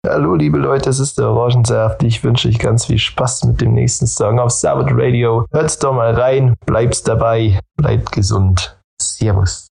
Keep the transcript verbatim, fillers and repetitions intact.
Hallo liebe Leute, es ist der Orangensaft. Ich wünsche euch ganz viel Spaß mit dem nächsten Song auf Sabbath Radio. Hört's doch mal rein, bleibt dabei, bleibt gesund. Servus.